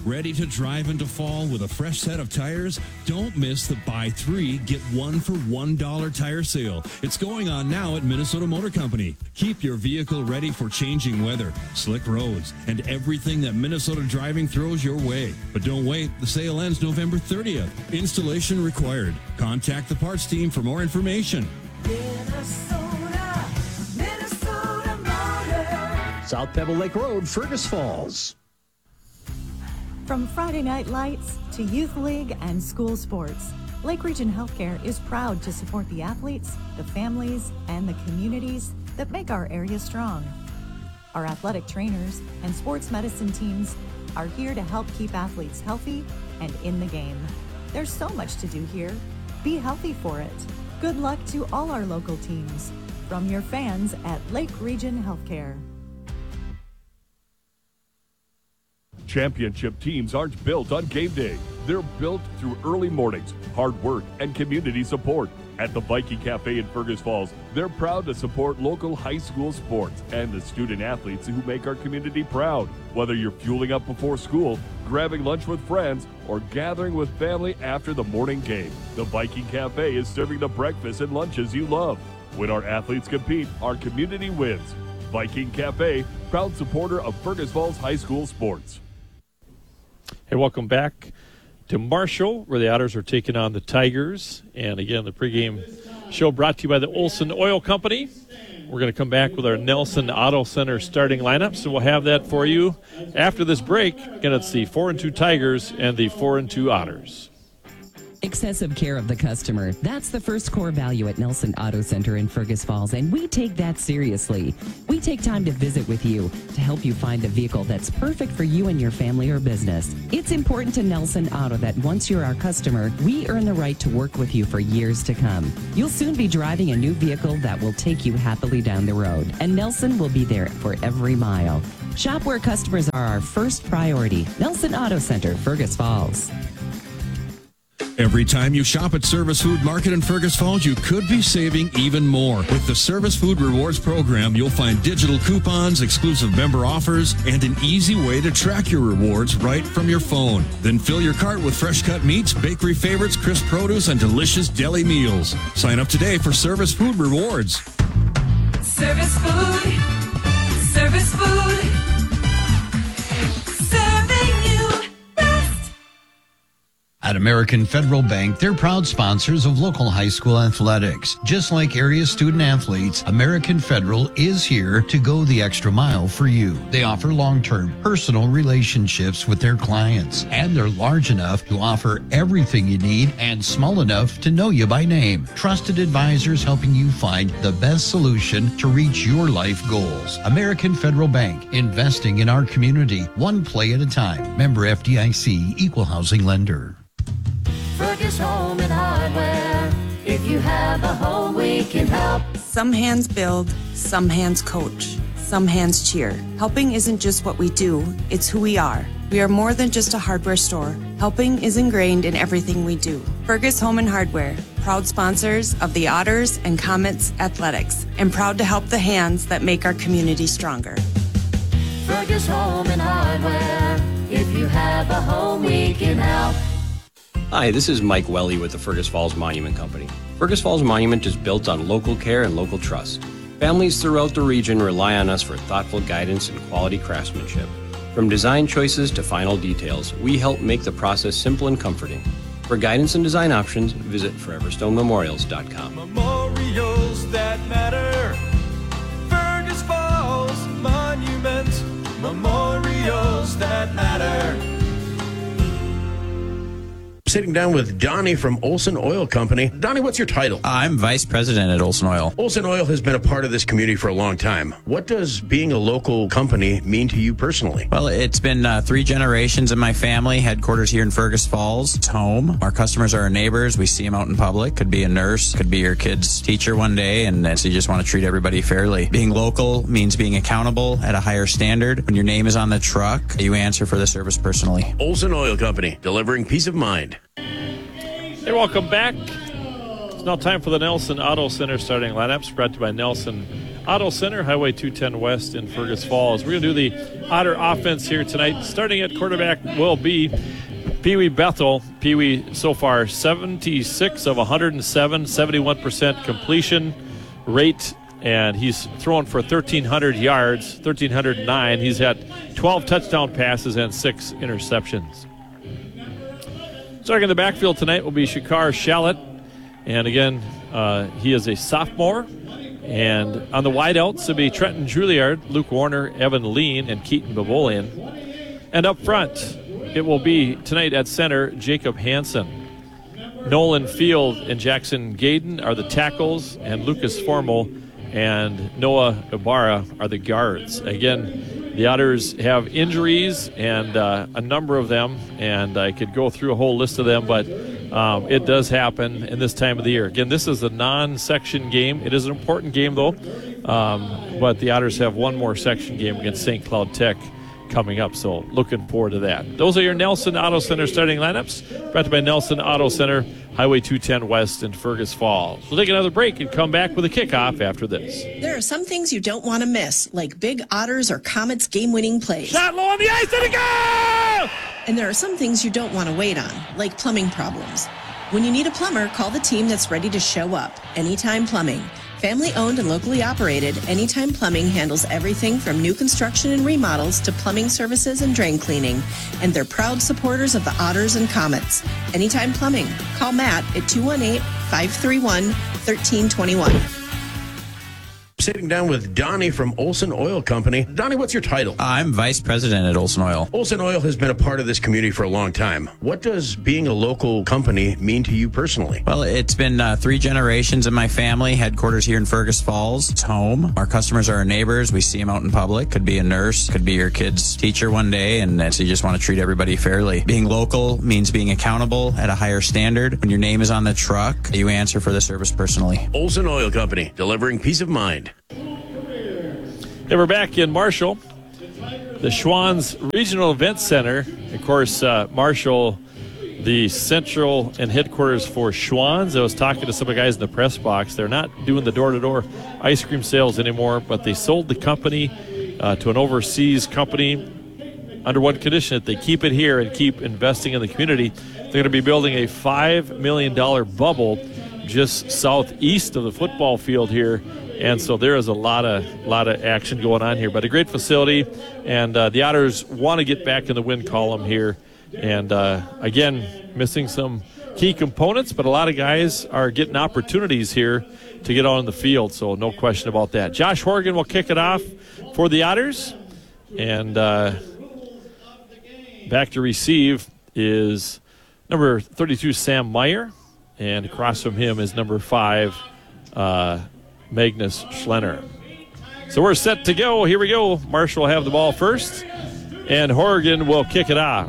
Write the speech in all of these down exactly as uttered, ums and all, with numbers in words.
Ready to drive into fall with a fresh set of tires? Don't miss the buy three, get one for one dollar tire sale. It's going on now at Minnesota Motor Company. Keep your vehicle ready for changing weather, slick roads, and everything that Minnesota driving throws your way. But don't wait, the sale ends November thirtieth. Installation required. Contact the parts team for more information. Minnesota, Minnesota Motor. South Pebble Lake Road, Fergus Falls. From Friday Night Lights to Youth League and school sports, Lake Region Healthcare is proud to support the athletes, the families, and the communities that make our area strong. Our athletic trainers and sports medicine teams are here to help keep athletes healthy and in the game. There's so much to do here. Be healthy for it. Good luck to all our local teams. From your fans at Lake Region Healthcare. Championship teams aren't built on game day. They're built through early mornings, hard work, and community support. At the Viking Cafe in Fergus Falls, they're proud to support local high school sports and the student athletes who make our community proud. Whether you're fueling up before school, grabbing lunch with friends, or gathering with family after the morning game, the Viking Cafe is serving the breakfast and lunches you love. When our athletes compete, our community wins. Viking Cafe, proud supporter of Fergus Falls High School sports. Hey, welcome back to Marshall, where the Otters are taking on the Tigers. And again, the pregame show brought to you by the Olson Oil Company. We're going to come back with our Nelson Auto Center starting lineup, so we'll have that for you after this break. Again, it's the four and two Tigers and the four and two Otters. Excessive care of the customer. That's the first core value at Nelson Auto Center in Fergus Falls, and we take that seriously. We take time to visit with you to help you find the vehicle that's perfect for you and your family or business. It's important to Nelson Auto that once you're our customer, we earn the right to work with you for years to come. You'll soon be driving a new vehicle that will take you happily down the road, and Nelson will be there for every mile. Shop where customers are our first priority. Nelson Auto Center, Fergus Falls. Every time you shop at Service Food Market in Fergus Falls, you could be saving even more. With the Service Food Rewards program, you'll find digital coupons, exclusive member offers, and an easy way to track your rewards right from your phone. Then fill your cart with fresh cut meats, bakery favorites, crisp produce, and delicious deli meals. Sign up today for Service Food Rewards. Service Food, Service Food, serving you best. At American Federal Bank, they're proud sponsors of local high school athletics. Just like area student athletes, American Federal is here to go the extra mile for you. They offer long-term personal relationships with their clients, and they're large enough to offer everything you need and small enough to know you by name. Trusted advisors helping you find the best solution to reach your life goals. American Federal Bank, investing in our community, one play at a time. Member F D I C, Equal Housing Lender. Fergus Home and Hardware. If you have a home, we can help. Some hands build, some hands coach, some hands cheer. Helping isn't just what we do, it's who we are. We are more than just a hardware store. Helping is ingrained in everything we do. Fergus Home and Hardware, proud sponsors of the Otters and Comets Athletics, and proud to help the hands that make our community stronger. Fergus Home and Hardware. If you have a home, we can help. Hi, this is Mike Welly with the Fergus Falls Monument Company. Fergus Falls Monument is built on local care and local trust. Families throughout the region rely on us for thoughtful guidance and quality craftsmanship. From design choices to final details, we help make the process simple and comforting. For guidance and design options, visit forever stone memorials dot com. Memorials that matter. Fergus Falls Monument. Memorials that matter. Sitting down with Donnie from Olson Oil Company. Donnie, what's your title? I'm Vice President at Olson Oil. Olson Oil has been a part of this community for a long time. What does being a local company mean to you personally? Well, it's been uh, three generations in my family, headquarters here in Fergus Falls. It's home. Our customers are our neighbors. We see them out in public. Could be a nurse, could be your kid's teacher one day, and so you just want to treat everybody fairly. Being local means being accountable at a higher standard. When your name is on the truck, you answer for the service personally. Olson Oil Company, delivering peace of mind. Hey, welcome back. It's now time for the Nelson Auto Center starting lineups, brought to you by Nelson Auto Center, Highway two ten West in Fergus Falls. We're going to do the Otter offense here tonight. Starting at quarterback will be Pee Wee Bethel. Pee Wee so far seventy-six of one hundred seven, seventy-one percent completion rate, and he's thrown for thirteen hundred yards, one thousand three hundred nine. He's had twelve touchdown passes and six interceptions. Starting in the backfield tonight will be Shakar Shallot, and again, uh, he is a sophomore. And on the wideouts, it'll be Trenton Juilliard, Luke Warner, Evan Lean, and Keaton Bavolian. And up front, it will be tonight at center, Jacob Hansen. Nolan Field and Jackson Gaden are the tackles, and Lucas Formal and Noah Ibarra are the guards. Again, the Otters have injuries, and uh, a number of them, and I could go through a whole list of them, but um, it does happen in this time of the year. Again, this is a non-section game. It is an important game, though, um, but the Otters have one more section game against Saint Cloud Tech coming up, so looking forward to that. Those are your Nelson Auto Center starting lineups, brought to you by Nelson Auto Center, Highway two ten West in Fergus Falls. We'll take another break and come back with a kickoff after this. There are some things you don't want to miss, like Big Otters or Comets game-winning plays. Shot low on the ice, and a goal! And there are some things you don't want to wait on, like plumbing problems. When you need a plumber, call the team that's ready to show up. Anytime Plumbing. Family owned and locally operated, Anytime Plumbing handles everything from new construction and remodels to plumbing services and drain cleaning. And they're proud supporters of the Otters and Comets. Anytime Plumbing. Call Matt at two one eight, five three one, one three two one. Sitting down with Donnie from Olson Oil Company. Donnie, what's your title? I'm vice president at Olson Oil. Olson Oil has been a part of this community for a long time. What does being a local company mean to you personally? Well, it's been uh, three generations in my family. Headquarters here in Fergus Falls. It's home. Our customers are our neighbors. We see them out in public. Could be a nurse. Could be your kid's teacher one day. And so you just want to treat everybody fairly. Being local means being accountable at a higher standard. When your name is on the truck, you answer for the service personally. Olson Oil Company, delivering peace of mind. Hey, we're back in Marshall, the Schwann's Regional Event Center. Of course, uh, Marshall, the central and headquarters for Schwann's. I was talking to some of the guys in the press box. They're not doing the door-to-door ice cream sales anymore, but they sold the company uh, to an overseas company under one condition, that they keep it here and keep investing in the community. They're going to be building a five million dollars bubble just southeast of the football field here. And so there is a lot of lot of action going on here. But a great facility, and uh, the Otters want to get back in the win column here. And, uh, again, missing some key components, but a lot of guys are getting opportunities here to get on the field, so no question about that. Josh Horgan will kick it off for the Otters. And uh, back to receive is number thirty-two, Sam Meyer. And across from him is number five, uh Magnus Schlenner. So we're set to go. Here we go. Marshall will have the ball first, and Horgan will kick it off.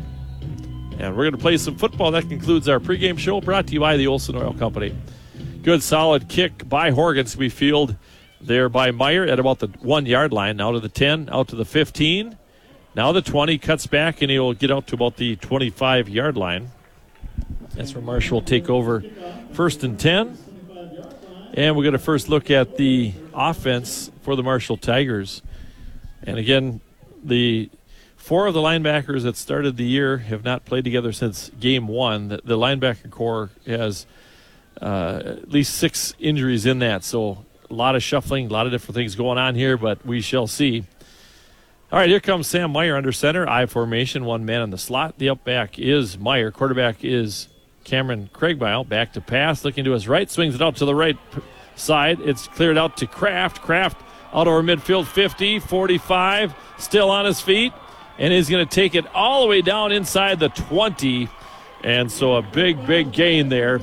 And we're going to play some football. That concludes our pregame show, brought to you by the Olson Oil Company. Good, solid kick by Horgan to be fielded there by Meyer at about the one-yard line. Now to the ten, out to the fifteen. Now the twenty, cuts back, and he'll get out to about the twenty-five-yard line. That's where Marshall will take over first and ten. And we're going to first look at the offense for the Marshall Tigers. And again, the four of the linebackers that started the year have not played together since game one. The, the linebacker core has uh, at least six injuries in that. So a lot of shuffling, a lot of different things going on here, but we shall see. All right, here comes Sam Meyer under center. I formation, one man in the slot. The up back is Meyer. Quarterback is Cameron Craigbile. Back to pass, looking to his right, swings it out to the right side. It's cleared out to Kraft. Kraft out over midfield, fifty, forty-five, still on his feet, and he's going to take it all the way down inside the twenty. And so a big, big gain there.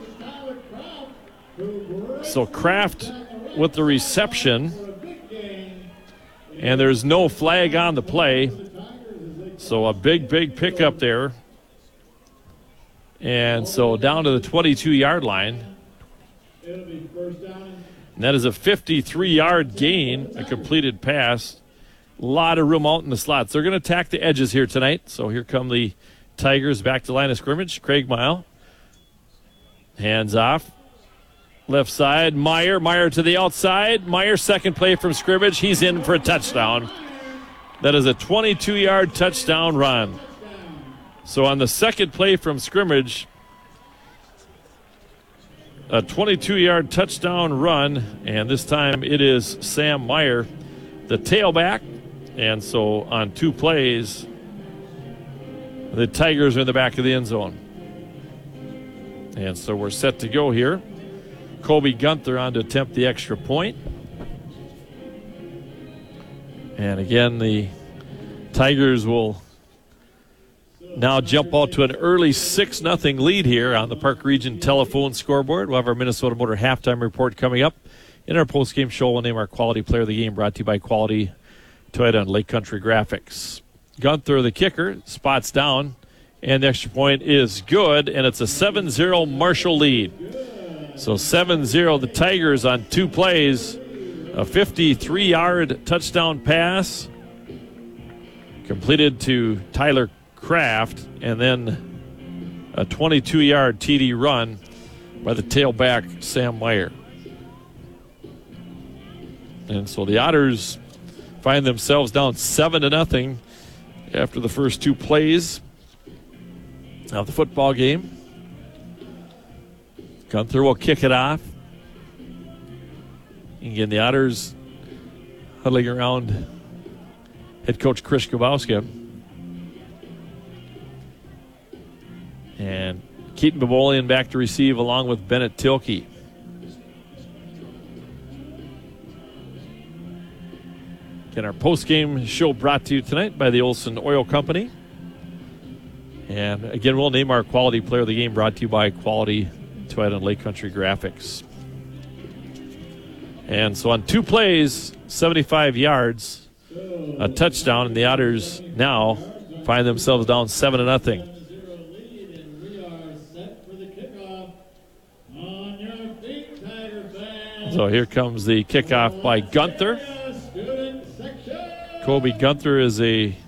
So Kraft with the reception, and there's no flag on the play. So a big, big pickup there. And so down to the twenty-two-yard line. And that is a fifty-three-yard gain, a completed pass. A lot of room out in the slots. They're going to attack the edges here tonight. So here come the Tigers back to line of scrimmage. Craig Mile. Hands off. Left side, Meyer. Meyer to the outside. Meyer, second play from scrimmage. He's in for a touchdown. That is a twenty-two-yard touchdown run. So on the second play from scrimmage, a twenty-two-yard touchdown run, and this time it is Sam Meyer, the tailback. And so on two plays, the Tigers are in the back of the end zone. And so we're set to go here. Kobe Gunther on to attempt the extra point. And again, the Tigers will now jump out to an early six nothing lead here on the Park Region telephone scoreboard. We'll have our Minnesota Motor halftime report coming up. In our postgame show, we'll name our quality player of the game, brought to you by Quality Toyota and Lake Country Graphics. Gunther, the kicker, spots down, and the extra point is good, and it's a seven zero Marshall lead. So seven zero, the Tigers on two plays, a fifty-three-yard touchdown pass completed to Tyler Kraft, and then a twenty-two-yard T D run by the tailback, Sam Meyer. And so the Otters find themselves down seven to nothing after the first two plays of the football game. Gunther will kick it off. Again, the Otters huddling around head coach Chris Grabowski. And Keaton Babolian back to receive along with Bennett Tilkey. Again, our post-game show brought to you tonight by the Olson Oil Company. And again, we'll name our quality player of the game, brought to you by Quality Toyota and Lake Country Graphics. And so on two plays, seventy-five yards, a touchdown, and the Otters now find themselves down seven to nothing. So here comes the kickoff by Gunther. Kobe Gunther is a